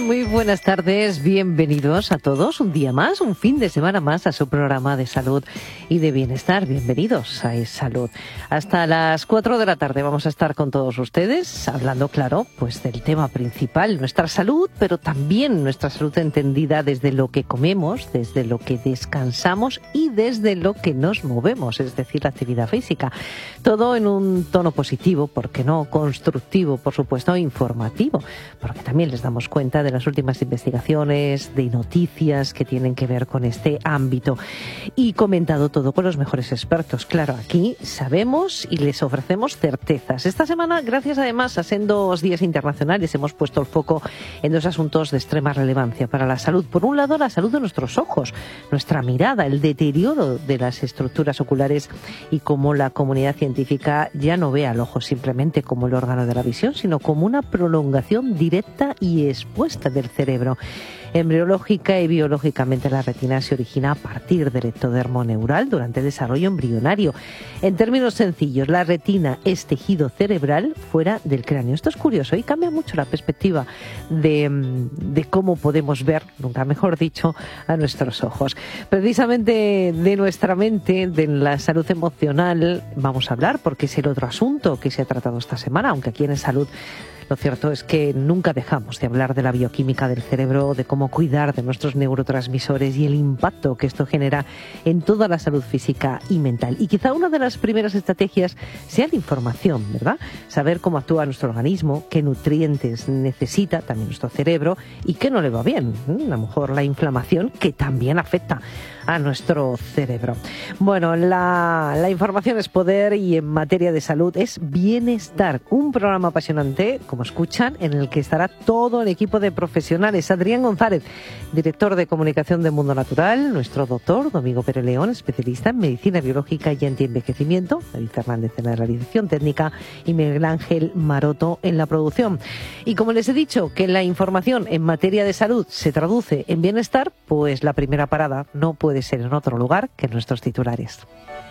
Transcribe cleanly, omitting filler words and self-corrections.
Muy buenas tardes, bienvenidos a todos un día más, un fin de semana más a su programa de salud y de bienestar. Bienvenidos a Es Salud. Hasta las 4 de la tarde vamos a estar con todos ustedes hablando, claro, pues del tema principal, nuestra salud, pero también nuestra salud entendida desde lo que comemos, desde lo que descansamos y desde lo que nos movemos, es decir, la actividad física. Todo en un tono positivo, ¿por qué no? Constructivo, por supuesto, informativo, porque también les damos cuenta de las últimas investigaciones, de noticias que tienen que ver con este ámbito y comentado todo con los mejores expertos. Claro, aquí sabemos y les ofrecemos certezas. Esta semana, gracias además a sendos días internacionales, hemos puesto el foco en dos asuntos de extrema relevancia para la salud. Por un lado, la salud de nuestros ojos, nuestra mirada, el deterioro de las estructuras oculares y cómo la comunidad científica ya no ve al ojo simplemente como el órgano de la visión, sino como una prolongación directa y expuesta del cerebro. Embriológica y biológicamente la retina se origina a partir del ectodermo neural durante el desarrollo embrionario. En términos sencillos, la retina es tejido cerebral fuera del cráneo. Esto es curioso y cambia mucho la perspectiva de cómo podemos ver, nunca mejor dicho, a nuestros ojos. Precisamente de nuestra mente, de la salud emocional, vamos a hablar porque es el otro asunto que se ha tratado esta semana, aunque aquí en Salud lo cierto es que nunca dejamos de hablar de la bioquímica del cerebro, de cómo cuidar de nuestros neurotransmisores y el impacto que esto genera en toda la salud física y mental. Y quizá una de las primeras estrategias sea la información, ¿verdad? Saber cómo actúa nuestro organismo, qué nutrientes necesita también nuestro cerebro y qué no le va bien. A lo mejor la inflamación, que también afecta a nuestro cerebro. Bueno, la información es poder y en materia de salud es bienestar. Un programa apasionante, como escuchan, en el que estará todo el equipo de profesionales. Adrián González, director de comunicación de Mundo Natural, nuestro doctor Domingo Pérez León, especialista en medicina biológica y antienvejecimiento, David Fernández en la realización técnica y Miguel Ángel Maroto en la producción. Y como les he dicho que la información en materia de salud se traduce en bienestar, pues la primera parada no puede ser en otro lugar que en nuestros titulares.